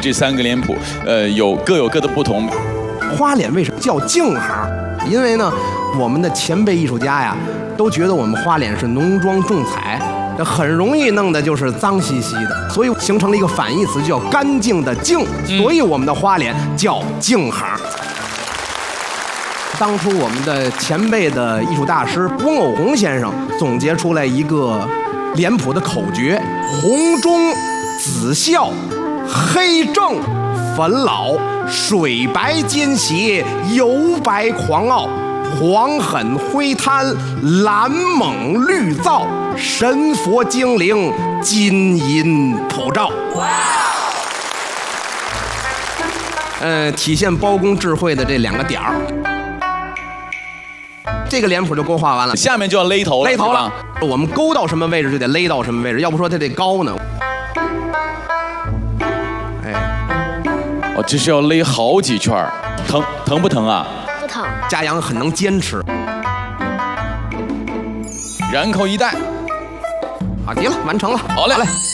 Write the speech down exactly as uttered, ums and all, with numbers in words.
这三个脸谱，呃，有各有各的不同。 花脸为什么叫净行？因为呢，我们的前辈艺术家呀，都觉得我们花脸是浓妆重彩，这很容易弄的就是脏兮兮的，所以形成了一个反义词，叫干净的净，所以我们的花脸叫净行。当初我们的前辈的艺术大师翁偶红先生总结出来一个脸谱的口诀：红中紫笑，黑正粉老，水白兼斜，油白狂傲，黄狠灰贪，蓝猛绿燥，神佛精灵，金银普照。呃，体现包公智慧的这两个点儿，这个脸谱就勾画完了。 下面就要勒头了， 勒头了。我们勾到什么位置就得勒到什么位置，要不说它得高呢。 哦，这是要勒好几圈儿，疼疼不疼啊？ 不疼。 嘉阳很能坚持。 然后一戴， 好极了，完成了。 好嘞。 好嘞。